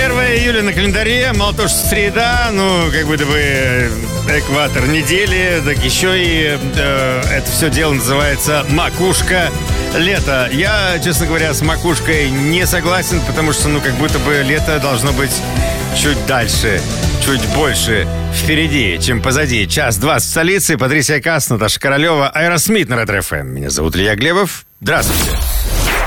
1 июля на календаре, мало то, что среда, ну, как будто бы экватор недели, так еще и это все дело называется макушка лета. Я, честно говоря, с макушкой не согласен, потому что, ну, как будто бы лето должно быть чуть дальше, чуть больше впереди, чем позади. 1:20 в столице. Патрисия Каас, Наташа Королева, Аэросмит на Ретро ФМ. Меня зовут Илья Глебов. Здравствуйте.